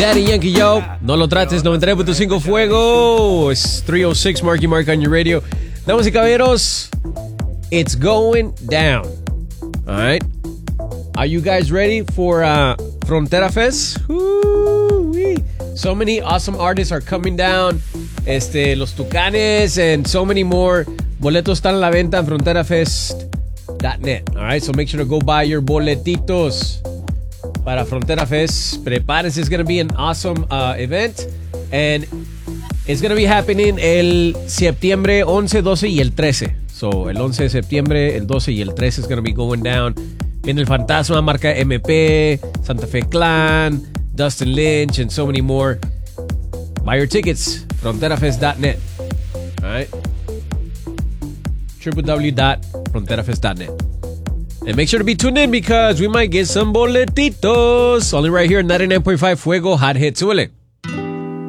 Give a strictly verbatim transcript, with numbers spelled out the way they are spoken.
Daddy Yankee, yo. No lo trates, noventa y tres punto cinco Fuego. It's three oh six Marky Mark on your radio. Damas y caballeros, it's going down. All right. Are you guys ready for uh, Frontera Fest? Woo-wee. So many awesome artists are coming down. Este, los Tucanes and so many more. Boletos están a la venta en frontera fest dot net. All right, so make sure to go buy your boletitos para Frontera Fest. Prepárense, it's going to be an awesome uh, event. And it's going to be happening el septiembre once, doce y el trece. So, el once de septiembre, el doce y el trece is going to be going down. Viene el Fantasma, Marca M P, Santa Fe Clan, Dustin Lynch, and so many more. Buy your tickets, frontera fest dot net. All right? w w w dot frontera fest dot net. And make sure to be tuned in because we might get some boletitos. Only right here, ninety-nine point five Fuego Hot Hits. Súbele.